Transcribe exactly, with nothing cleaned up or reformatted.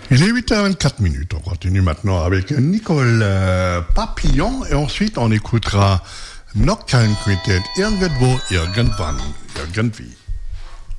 Il est huit heures vingt-quatre minutes. On continue maintenant avec Nicole euh, Papillon et ensuite on écoutera Nocturne Quintet Irgendwo, Irgendwann, Irgendwie.